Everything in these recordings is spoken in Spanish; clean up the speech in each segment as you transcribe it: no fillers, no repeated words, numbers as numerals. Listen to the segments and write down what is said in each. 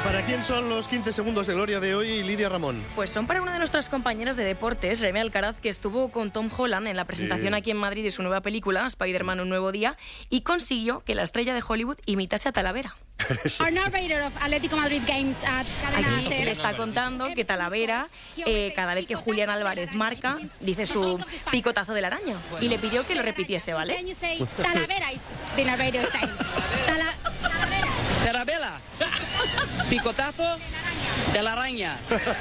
para quién son los 15 segundos de gloria de hoy, Lidia Ramón? Pues son para una de nuestras compañeras de deportes, Reme Alcaraz, que estuvo con Tom Holland en la presentación aquí en Madrid de su nueva película, Spider-Man Un Nuevo Día, y consiguió que la estrella de Hollywood imitase a Talavera. Our narrator of Atlético Madrid Games at Cadena Aquí SER. le está contando que Talavera, cada vez que Julián Álvarez marca, dice su picotazo de la araña. Y le pidió que lo repitiese, ¿vale? Can you say Talavera is the narrator style? Talavera. Tarabela. Picotazo de la araña.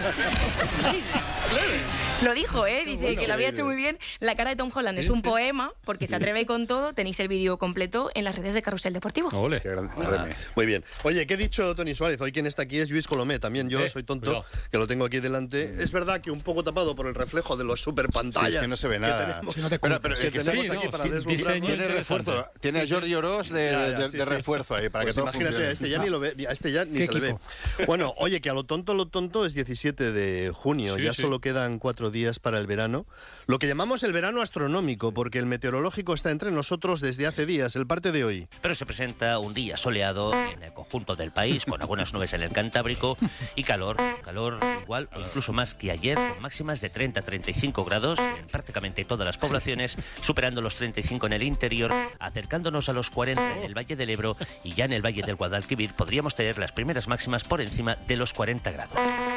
Lo dijo, dice que lo había hecho muy bien. La cara de Tom Holland es un poema, porque se atreve con todo. Tenéis el vídeo completo en las redes de Carrusel Deportivo. Ole. Muy bien. Oye, ¿qué ha dicho Toni Suárez? Hoy quien está aquí es Lluís Colomé. También yo soy tonto, cuidado. que lo tengo aquí delante. Es verdad que un poco tapado por el reflejo de los super pantallas. Sí, es que no se ve nada. Pero que tenemos aquí para deslumbrarnos. Tiene refuerzo. Tiene a Jordi Oroz de refuerzo ahí para Pues que todo imagínate, funcione. a este ya ni lo ve, a este ya ni se le ve. Bueno, oye, que a lo tonto es 17 de junio. Sí, Ya sí. solo quedan 4 días para el verano. Lo que llamamos el verano astronómico, porque el meteorológico está entre nosotros desde hace días, el parte de hoy. Pero se presenta un día soleado en el conjunto del país, con algunas nubes en el Cantábrico y calor igual o incluso más que ayer, con máximas de 30-35 grados en prácticamente todas las poblaciones, superando los 35 en el interior, acercándonos a los 40 en el Valle del Ebro, y ya en el Valle del Guadalquivir podríamos tener las primeras máximas por encima de los 40 grados.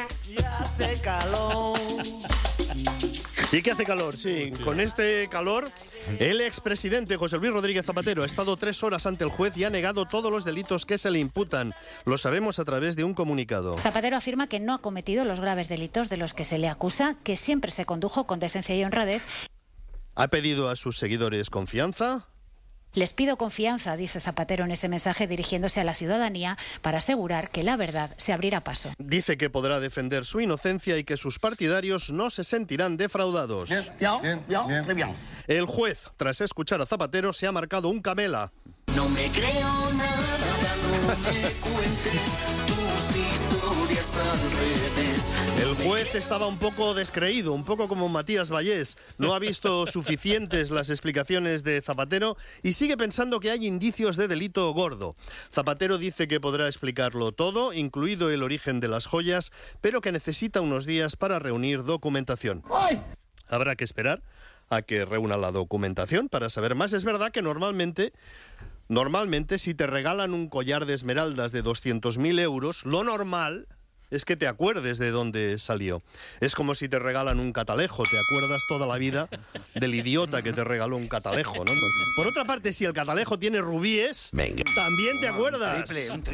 Sí que hace calor, sí. Con este calor, el expresidente José Luis Rodríguez Zapatero ha estado 3 horas ante el juez y ha negado todos los delitos que se le imputan. Lo sabemos a través de un comunicado. Zapatero afirma que no ha cometido los graves delitos de los que se le acusa, que siempre se condujo con decencia y honradez. Ha pedido a sus seguidores confianza. Les pido confianza, dice Zapatero en ese mensaje dirigiéndose a la ciudadanía, para asegurar que la verdad se abrirá paso. Dice que podrá defender su inocencia y que sus partidarios no se sentirán defraudados. Bien. El juez, tras escuchar a Zapatero, se ha marcado un camela. No me creo nada, no me cuentes tus historias al revés. El juez estaba un poco descreído, un poco como Matías Vallés. No ha visto suficientes las explicaciones de Zapatero y sigue pensando que hay indicios de delito gordo. Zapatero dice que podrá explicarlo todo, incluido el origen de las joyas, pero que necesita unos días para reunir documentación. Habrá que esperar a que reúna la documentación para saber más. Es verdad que normalmente si te regalan un collar de esmeraldas de 200.000 euros, lo normal es que te acuerdes de dónde salió. Es como si te regalan un catalejo, te acuerdas toda la vida del idiota que te regaló un catalejo, ¿no? Por otra parte, si el catalejo tiene rubíes, también te acuerdas.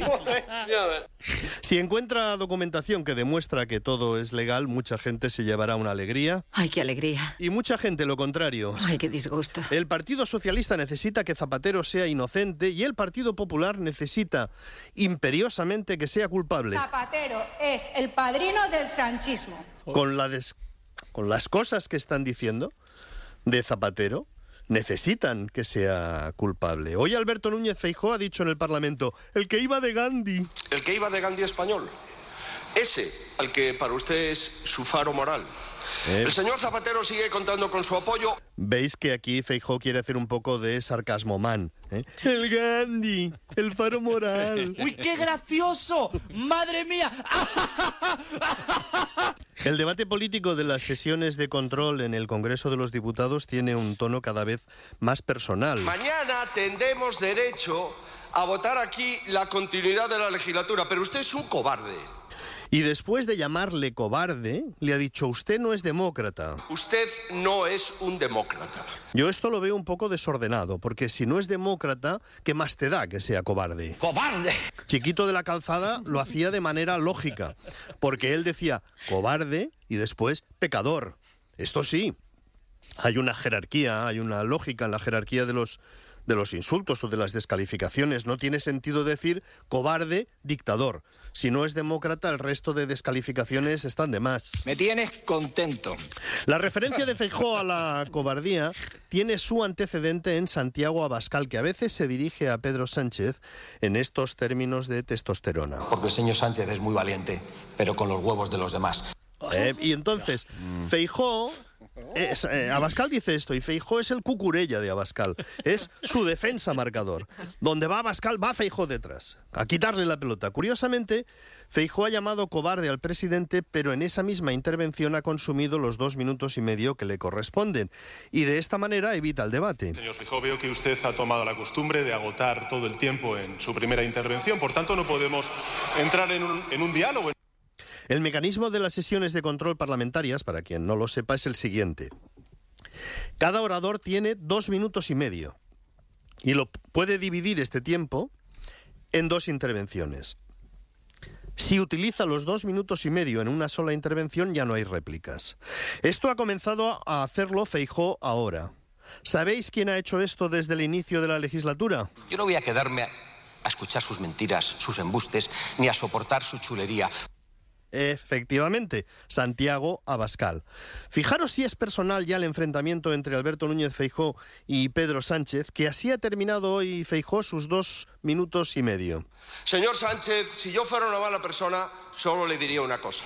Si encuentra documentación que demuestra que todo es legal, mucha gente se llevará una alegría. Ay, qué alegría. Y mucha gente lo contrario. Ay, qué disgusto. El Partido Socialista necesita que Zapatero sea inocente y el Partido Popular necesita imperiosamente que sea culpable. Zapatero es el padrino del sanchismo. Con las cosas que están diciendo de Zapatero, necesitan que sea culpable. Hoy Alberto Núñez Feijóo ha dicho en el Parlamento, el que iba de Gandhi. El que iba de Gandhi español. Ese, al que para usted es su faro moral. El señor Zapatero sigue contando con su apoyo. Veis que aquí Feijóo quiere hacer un poco de sarcasmo man. El Gandhi, el faro moral. ¡Uy, qué gracioso! ¡Madre mía! El debate político de las sesiones de control en el Congreso de los Diputados tiene un tono cada vez más personal. Mañana tendremos derecho a votar aquí la continuidad de la legislatura, pero usted es un cobarde. Y después de llamarle cobarde, le ha dicho, usted no es demócrata. Usted no es un demócrata. Yo esto lo veo un poco desordenado, porque si no es demócrata, ¿qué más te da que sea cobarde? ¡Cobarde! Chiquito de la Calzada lo hacía de manera lógica, porque él decía cobarde y después pecador. Esto sí, hay una jerarquía, hay una lógica en la jerarquía de los insultos o de las descalificaciones. No tiene sentido decir cobarde, dictador. Si no es demócrata, el resto de descalificaciones están de más. Me tienes contento. La referencia de Feijóo a la cobardía tiene su antecedente en Santiago Abascal, que a veces se dirige a Pedro Sánchez en estos términos de testosterona. Porque el señor Sánchez es muy valiente, pero con los huevos de los demás. Y entonces, Feijóo Abascal dice esto y Feijóo es el Cucurella de Abascal. Es su defensa marcador. Donde va Abascal, va Feijóo detrás, a quitarle la pelota. Curiosamente, Feijóo ha llamado cobarde al presidente, pero en esa misma intervención ha consumido los 2 minutos y medio que le corresponden. Y de esta manera evita el debate. Señor Feijóo, veo que usted ha tomado la costumbre de agotar todo el tiempo en su primera intervención. Por tanto, no podemos entrar en un diálogo. El mecanismo de las sesiones de control parlamentarias, para quien no lo sepa, es el siguiente. Cada orador tiene 2 minutos y medio y lo puede dividir este tiempo en 2 intervenciones. Si utiliza los 2 minutos y medio en una sola intervención, ya no hay réplicas. Esto ha comenzado a hacerlo Feijóo ahora. ¿Sabéis quién ha hecho esto desde el inicio de la legislatura? Yo no voy a quedarme a escuchar sus mentiras, sus embustes, ni a soportar su chulería. Efectivamente, Santiago Abascal. Fijaros si es personal ya el enfrentamiento entre Alberto Núñez Feijóo y Pedro Sánchez, que así ha terminado hoy Feijóo sus 2 minutos y medio. Señor Sánchez, si yo fuera una mala persona, solo le diría una cosa.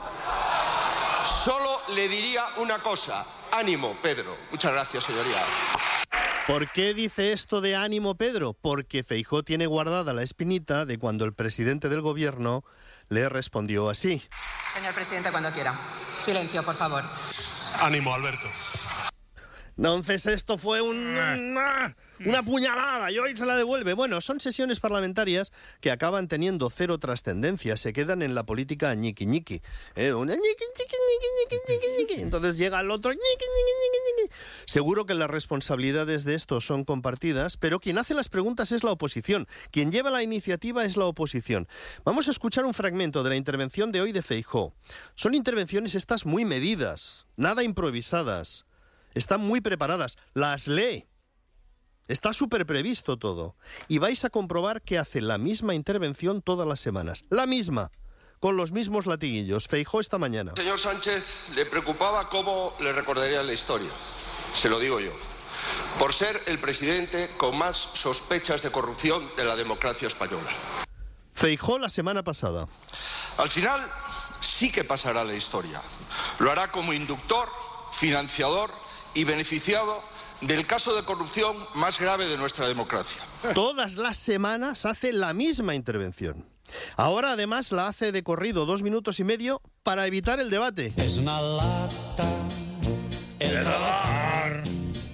Solo le diría una cosa. Ánimo, Pedro. Muchas gracias, señoría. ¿Por qué dice esto de ánimo, Pedro? Porque Feijóo tiene guardada la espinita de cuando el presidente del gobierno le respondió así. Señor presidente, cuando quiera. Silencio, por favor. Ánimo, Alberto. Entonces esto fue una puñalada y hoy se la devuelve. Bueno, son sesiones parlamentarias que acaban teniendo cero trascendencia, se quedan en la política ñiqui ñiqui. Una ñiqui ñiqui ñiqui. Entonces llega el otro ñiqui ñiqui ñiqui. Seguro que las responsabilidades de esto son compartidas, pero quien hace las preguntas es la oposición. Quien lleva la iniciativa es la oposición. Vamos a escuchar un fragmento de la intervención de hoy de Feijóo. Son intervenciones estas muy medidas, nada improvisadas. Están muy preparadas, las lee. Está súper previsto todo. Y vais a comprobar que hace la misma intervención todas las semanas. La misma, con los mismos latiguillos. Feijóo esta mañana. Señor Sánchez, le preocupaba cómo le recordaría la historia. Se lo digo yo. Por ser el presidente con más sospechas de corrupción de la democracia española. Feijóo la semana pasada. Al final, sí que pasará a la historia. Lo hará como inductor, financiador y beneficiado del caso de corrupción más grave de nuestra democracia. Todas las semanas hace la misma intervención. Ahora además la hace de corrido 2 minutos y medio para evitar el debate. Es una lata el trabajar.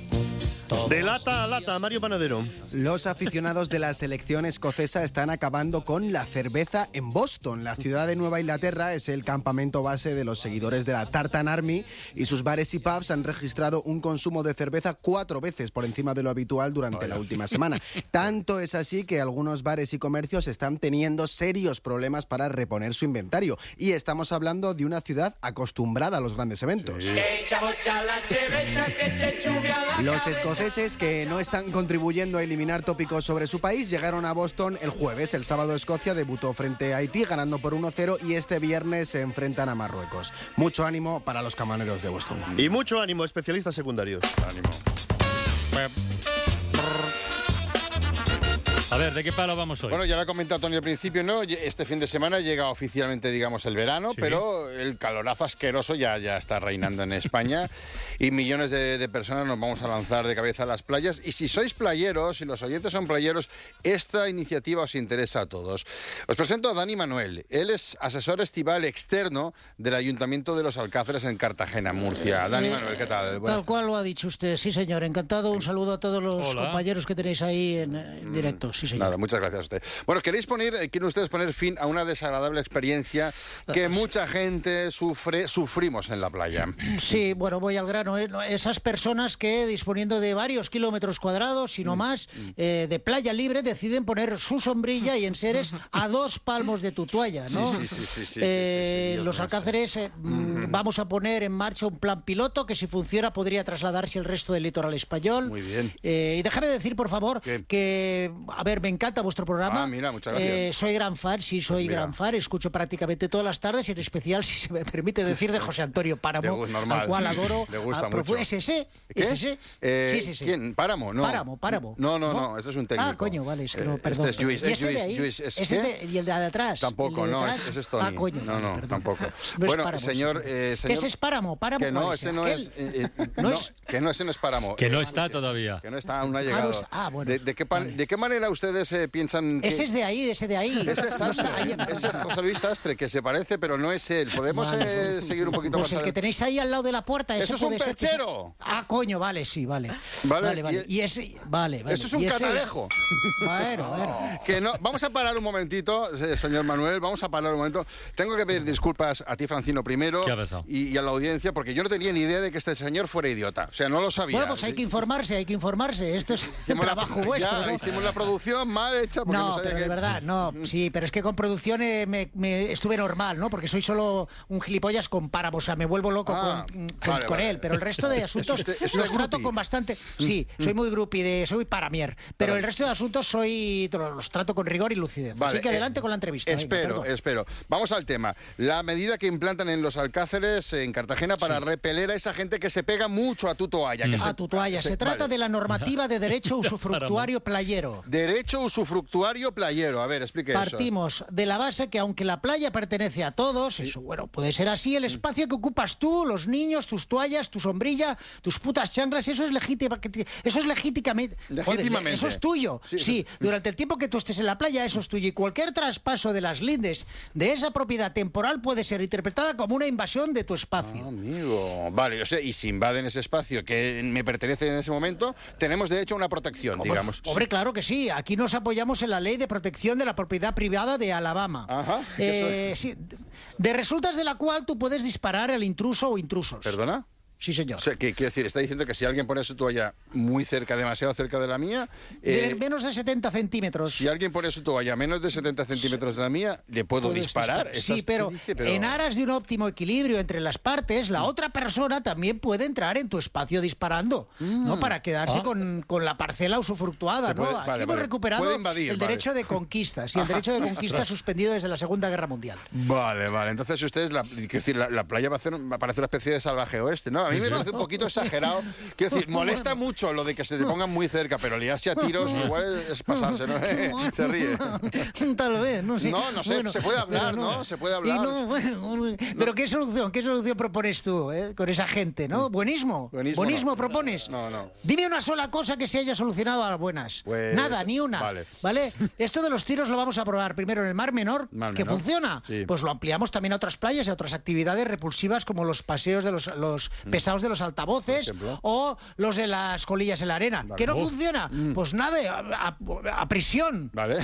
De lata a lata, Mario Panadero. Los aficionados de la selección escocesa están acabando con la cerveza en Boston. La ciudad de Nueva Inglaterra es el campamento base de los seguidores de la Tartan Army y sus bares y pubs han registrado un consumo de cerveza 4 veces por encima de lo habitual durante la última semana. Tanto es así que algunos bares y comercios están teniendo serios problemas para reponer su inventario. Y estamos hablando de una ciudad acostumbrada a los grandes eventos. Sí. Los escoceses, que no están contribuyendo a eliminar tópicos sobre su país, llegaron a Boston el jueves. El sábado Escocia debutó frente a Haití ganando por 1-0 y este viernes se enfrentan a Marruecos. Mucho ánimo para los camareros de Boston. Y mucho ánimo, especialistas secundarios. Ánimo. A ver, ¿de qué palo vamos hoy? Bueno, ya lo ha comentado Tony al principio, ¿no? Este fin de semana llega oficialmente, digamos, el verano, sí, pero el calorazo asqueroso ya está reinando en España y millones de personas nos vamos a lanzar de cabeza a las playas. Y si sois playeros, si los oyentes son playeros, esta iniciativa os interesa a todos. Os presento a Dani Manuel. Él es asesor estival externo del Ayuntamiento de los Alcázares en Cartagena, Murcia. Dani Manuel, ¿qué tal? Tal cual lo ha dicho usted, sí señor. Encantado, un saludo a todos los compañeros que tenéis ahí en directo. Sí, señor. Nada, muchas gracias a usted. Bueno, quieren ustedes poner fin a una desagradable experiencia que mucha gente sufrimos en la playa. Sí, bueno, voy al grano. Esas personas que disponiendo de varios kilómetros cuadrados, y no más, de playa libre, deciden poner su sombrilla y enseres a 2 palmos de tu toalla, ¿no? Sí, los Alcázares vamos a poner en marcha un plan piloto que, si funciona, podría trasladarse al resto del litoral español. Muy bien. Y déjame decir, por favor, que a ver, me encanta vuestro programa. Mira, muchas gracias. Soy gran fan, sí, soy gran fan. Escucho prácticamente todas las tardes y en especial, si se me permite decir, de José Antonio Páramo, al cual adoro. Le gusta mucho. ¿Es ese? ¿Qué? ¿Es ese? Sí, sí, sí. ¿Quién? ¿Páramo? No. Páramo. No, ese es un técnico. Coño, vale, es que no, perdón. Este es Lluís. ¿Y el de atrás? Tampoco, no, ese es Tony. Coño. No, tampoco. No bueno, Páramo, señor... Ese es Páramo. Que no, ese no es... Que no, ese no es Páramo. Que no está todavía. Que no está, aún no ha llegado. Bueno. ¿De qué manera ustedes piensan que...? Ese es de ahí. Ese es Sastre, ese es José Luis Sastre, que se parece, pero no es él. ¿Podemos seguir un poquito pues más? El que tenéis ahí al lado de la puerta. ¡Eso es un perchero! Coño, vale, sí, vale. Vale. Y ese... Vale. Eso es un catalejo. Bueno. Que no, vamos a parar un momentito, señor Manuel, vamos a parar un momento. Tengo que pedir disculpas a ti, Francino, primero. ¿Qué ha pasado? Y a la audiencia, porque yo no tenía ni idea de que este señor fuera idiota. O sea, no lo sabía. Bueno, pues hay que informarse. Esto es trabajo vuestro, ¿no? Hicimos la producción mal hecha. No, pero de verdad, no. Sí, pero es que con producción me estuve normal, ¿no? Porque soy solo un gilipollas con Páramo. O sea, me vuelvo loco con él. Pero el resto de asuntos los trato con bastante... Sí, soy muy groupie, soy paramier. Pero el resto de asuntos los trato con rigor y lucidez. Vale, Así que adelante con la entrevista. Espero. Vamos al tema. La medida que implantan en los Alcáceres, en Cartagena, para repeler a esa gente que se pega mucho a tu toalla. A tu toalla. Se trata de la normativa de derecho usufructuario playero. Derecho usufructuario playero. A ver, explique eso. Partimos de la base que aunque la playa pertenece a todos, eso, bueno, puede ser así, el espacio que ocupas tú, los niños, tus toallas, tu sombrilla, tus putas chanclas, eso es legítimamente... Joder, eso es tuyo. Sí, durante el tiempo que tú estés en la playa, eso es tuyo. Y cualquier traspaso de las lindes de esa propiedad temporal puede ser interpretada como una invasión de tu espacio. Amigo. Vale, o sea, y si invaden ese espacio que me pertenece en ese momento, tenemos de hecho una protección, digamos. Hombre, claro que sí. Aquí nos apoyamos en la Ley de Protección de la Propiedad Privada de Alabama. Ajá. Sí, de resultas de la cual tú puedes disparar al intruso o intrusos. ¿Perdona? Sí, señor. O sea, ¿qué quiere decir? Está diciendo que si alguien pone su toalla muy cerca, demasiado cerca de la mía... menos de 70 centímetros. Si alguien pone su toalla menos de 70 centímetros de la mía, ¿le puedo disparar? Sí, pero en aras de un óptimo equilibrio entre las partes, la otra persona también puede entrar en tu espacio disparando, ¿no? Para quedarse con la parcela usufructuada, ¿no? Aquí hemos recuperado el derecho de conquista. Sí, el derecho de conquista suspendido desde la Segunda Guerra Mundial. Vale. Entonces ustedes, la playa va a parecer una especie de salvaje oeste, ¿no? A mí me parece un poquito exagerado. Quiero decir, molesta mucho lo de que se te pongan muy cerca, pero liarse a tiros igual es pasarse, ¿no? Se ríe. Tal vez, no sé. No sé, bueno, se puede hablar, ¿no? Se puede hablar. Pero ¿qué solución propones tú con esa gente, no? ¿Buenismo propones? No. Dime una sola cosa que se haya solucionado a las buenas. Pues, nada, ni una. ¿Vale? Esto de los tiros lo vamos a probar primero en el Mar Menor, que funciona. Sí. Pues lo ampliamos también a otras playas y a otras actividades repulsivas como los paseos de los pesados de los altavoces o los de las colillas en la arena. ¿Qué no funciona? Pues nada, a prisión. Vale.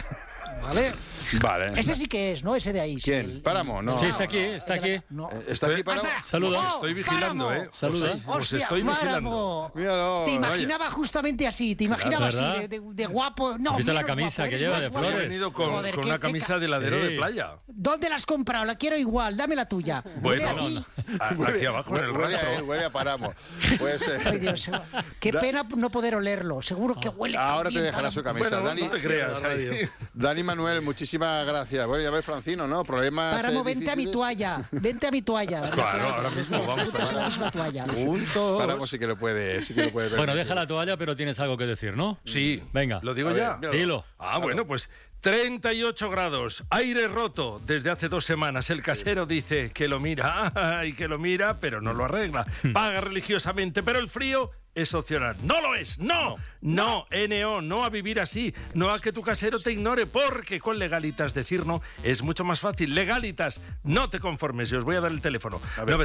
Ese sí que es, ¿no? Ese de ahí. ¿Quién? Páramo, no. Sí, está aquí. ¿Está aquí Páramo? Saluda. Estoy vigilando, Saluda. Os estoy vigilando. Míralo. Te imaginaba justamente así, así, de guapo. No, ¿Viste la camisa que lleva de flores? He venido con una camisa de heladero de playa. ¿Dónde la has comprado? La quiero igual, dame la tuya. Bueno, aquí abajo en el rastro. Huele a Páramo. Ay, Dios, qué pena no poder olerlo. Seguro que huele. Ahora te dejará su camisa. Dani, no te creas. Dani Manuel, muchísimas gracias. Bueno, ya ves, Francino, ¿no? Problemas. Páramo, vente a mi toalla. Claro, ahora mismo vamos para la misma toalla. Juntos. Páramo sí que lo puede. Bueno, deja la toalla, pero tienes algo que decir, ¿no? Sí. Venga. ¿Lo digo ya? Dilo. Bueno, pues 38 grados, aire roto desde hace 2 semanas. El casero dice que lo mira, pero no lo arregla. Paga religiosamente, pero el frío es opcional. ¡No lo es! ¡No! NO, no a vivir así. No a que tu casero te ignore, porque con Legalitas decir no es mucho más fácil. Legalitas, no te conformes. Yo os voy a dar el teléfono.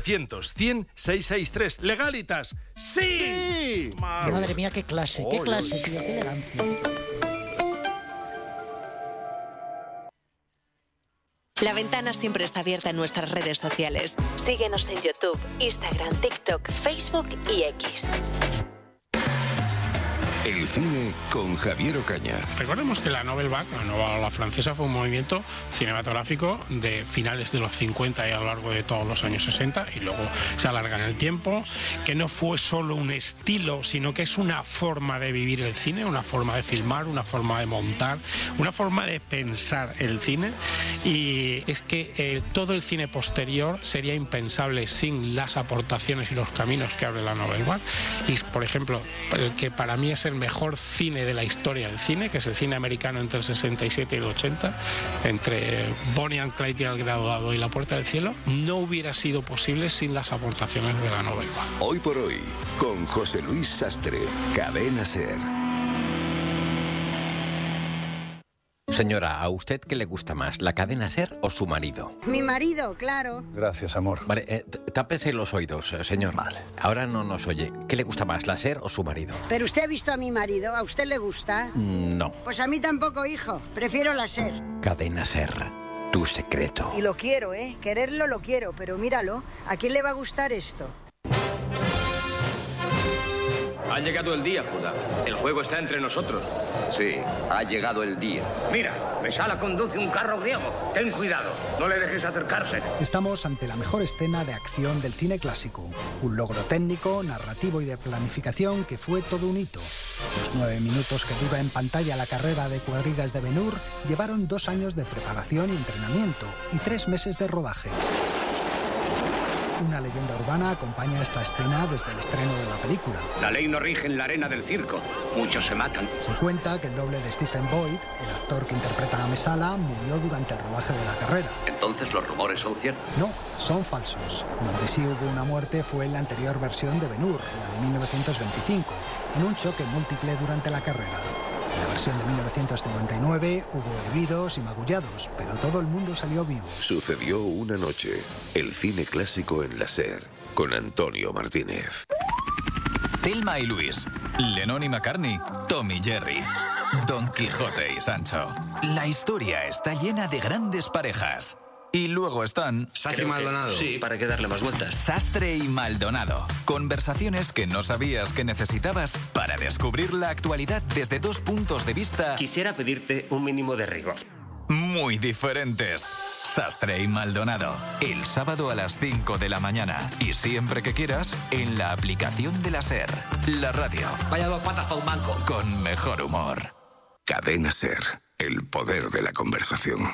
900-100-663. Legalitas, ¡sí! Madre mía, qué clase, tío, qué elegancia. La Ventana siempre está abierta en nuestras redes sociales. Síguenos en YouTube, Instagram, TikTok, Facebook y X. El cine con Javier Ocaña. Recordemos que la Nouvelle Vague, la nueva ola francesa, fue un movimiento cinematográfico de finales de los 50 y a lo largo de todos los años 60, y luego se alarga en el tiempo, que no fue solo un estilo, sino que es una forma de vivir el cine, una forma de filmar, una forma de montar, una forma de pensar el cine, y es que todo el cine posterior sería impensable sin las aportaciones y los caminos que abre la Nouvelle Vague. Y, por ejemplo, el que para mí es el mejor cine de la historia del cine, que es el cine americano entre el 67 y el 80, entre Bonnie and Clyde y El Graduado y La Puerta del Cielo, no hubiera sido posible sin las aportaciones de la Nouvelle Vague. Hoy por hoy, con José Luis Sastre, Cadena SER. Señora, ¿a usted qué le gusta más, la cadena SER o su marido? Mi marido, claro. Gracias, amor. Vale, tápese los oídos, señor. Vale. Ahora no nos oye. ¿Qué le gusta más, la SER o su marido? Pero usted ha visto a mi marido, ¿a usted le gusta? No. Pues a mí tampoco, hijo. Prefiero la SER. Cadena SER, tu secreto. Y lo quiero, ¿eh? Quererlo lo quiero, pero míralo. ¿A quién le va a gustar esto? Ha llegado el día, Judá. El juego está entre nosotros. Sí, ha llegado el día. Mira, Mesala conduce un carro griego. Ten cuidado, no le dejes acercarse. Estamos ante la mejor escena de acción del cine clásico. Un logro técnico, narrativo y de planificación que fue todo un hito. Los 9 minutos que dura en pantalla la carrera de cuadrigas de Ben-Hur llevaron 2 años de preparación y entrenamiento y 3 meses de rodaje. Una leyenda urbana acompaña esta escena desde el estreno de la película. La ley no rige en la arena del circo. Muchos se matan. Se cuenta que el doble de Stephen Boyd, el actor que interpreta a Mesala, murió durante el rodaje de la carrera. Entonces los rumores son ciertos. No, son falsos. Donde sí hubo una muerte fue en la anterior versión de Ben-Hur, la de 1925, en un choque múltiple durante la carrera. En la versión de 1959 hubo heridos y magullados, pero todo el mundo salió vivo. Sucedió una noche. El cine clásico en la SER, con Antonio Martínez. Thelma y Luis, Lennon y McCartney, Tom y Jerry, Don Quijote y Sancho. La historia está llena de grandes parejas. Y luego están... Sastre y Maldonado. Sí, ¿para qué darle más vueltas? Sastre y Maldonado. Conversaciones que no sabías que necesitabas para descubrir la actualidad desde 2 puntos de vista... Quisiera pedirte un mínimo de rigor. Muy diferentes. Sastre y Maldonado. El sábado a las 5 de la mañana. Y siempre que quieras, en la aplicación de la SER. La radio. Vaya 2 patas para un banco. Con mejor humor. Cadena SER. El poder de la conversación.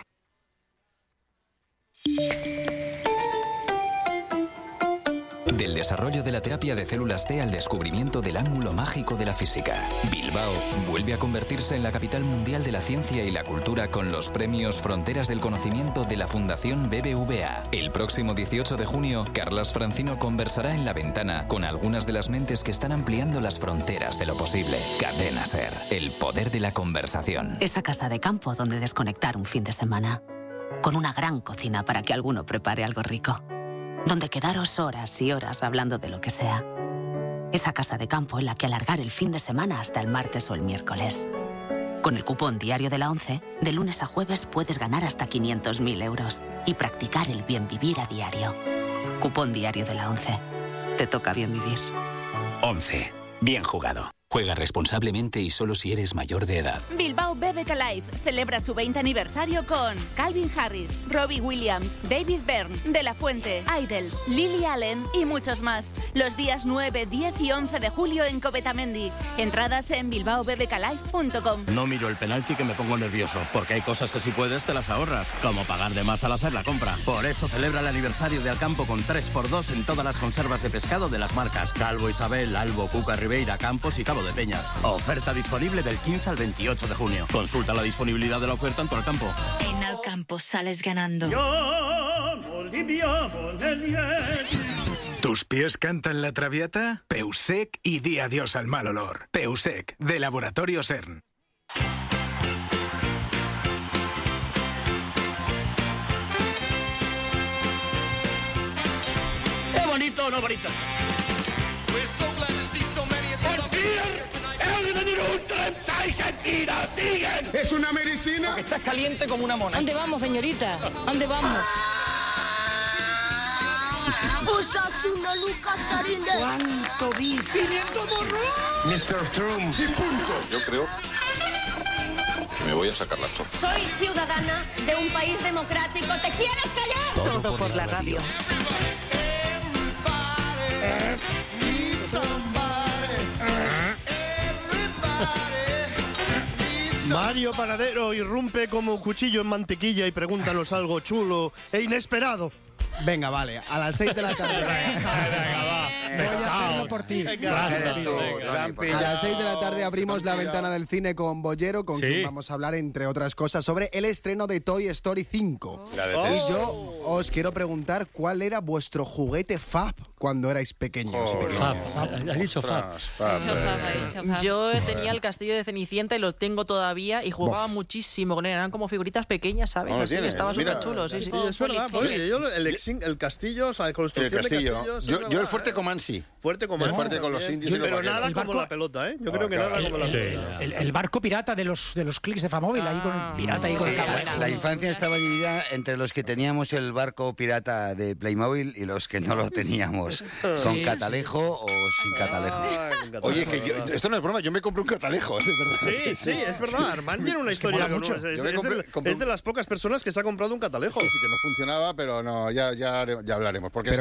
Del desarrollo de la terapia de células T al descubrimiento del ángulo mágico de la física. Bilbao vuelve a convertirse en la capital mundial de la ciencia y la cultura con los premios Fronteras del Conocimiento de la Fundación BBVA. El próximo 18 de junio, Carlas Francino conversará en La Ventana con algunas de las mentes que están ampliando las fronteras de lo posible. Cadena SER, el poder de la conversación. Esa casa de campo donde desconectar un fin de semana. Con una gran cocina para que alguno prepare algo rico. Donde quedaros horas y horas hablando de lo que sea. Esa casa de campo en la que alargar el fin de semana hasta el martes o el miércoles. Con el cupón diario de la ONCE, de lunes a jueves puedes ganar hasta 500.000 euros y practicar el bien vivir a diario. Cupón diario de la ONCE. Te toca bien vivir. 11. Bien jugado. Juega responsablemente y solo si eres mayor de edad. Bilbao BBK Live celebra su 20 aniversario con Calvin Harris, Robbie Williams, David Byrne, De La Fuente, Idols, Lily Allen y muchos más. Los días 9, 10 y 11 de julio en Covetamendi. Entradas en bilbaobbklive.com. No miro el penalti que me pongo nervioso, porque hay cosas que si puedes te las ahorras, como pagar de más al hacer la compra. Por eso celebra el aniversario de Alcampo con 3x2 en todas las conservas de pescado de las marcas Calvo Isabel, Albo, Cuca Ribeira, Campos y Cabo de Peñas. Oferta disponible del 15 al 28 de junio. Consulta la disponibilidad de la oferta en tu Alcampo. En Alcampo sales ganando. ¿Tus pies cantan la traviata? Peusec y di adiós al mal olor. Peusec, de Laboratorio CERN. ¡Qué bonito, no bonito! ¿Es una medicina? Estás caliente como una mona. ¿Dónde vamos, señorita? ¿Dónde vamos? Osasuna, Lucas Sarinde. ¿Cuánto bici? 500 morros. Mr. Trump. Y punto. Yo creo que me voy a sacar la chompa. Soy ciudadana de un país democrático. ¿Te quieres callar? Todo por la radio. Mario Panadero irrumpe como cuchillo en mantequilla y pregúntanos algo chulo e inesperado. Venga, vale, a las 6 de la tarde. Venga, va. Voy a hacerlo por ti. A las 6 de la tarde abrimos la ventana del cine con Bollero, con quien vamos a hablar, entre otras cosas, sobre el estreno de Toy Story 5. Y yo os quiero preguntar cuál era vuestro juguete fab cuando erais pequeños. Has dicho fab. Yo tenía el castillo de Cenicienta y lo tengo todavía y jugaba muchísimo con él. Eran como figuritas pequeñas, ¿sabes? Así, estaba súper chulo. Sí, sí. Es verdad. Oye, yo el castillo, o sea, construcción de castillos. Yo el Fuerte Comansi. Fuerte con los indios. Pero nada como la pelota, ¿eh? Yo creo que nada como la pelota. El barco pirata de los clics de Famóvil, ahí con el pirata ahí con el cabo. La infancia estaba dividida entre los que teníamos el barco pirata de Playmobil y los que no lo teníamos. ¿Con catalejo o sin catalejo? Oye, que esto no es broma, yo me compré un catalejo, de verdad. Sí, es verdad. Armand tiene una historia mucho. Es de las pocas personas que se ha comprado un catalejo. Sí, que no funcionaba, pero no, ya hablaremos. Porque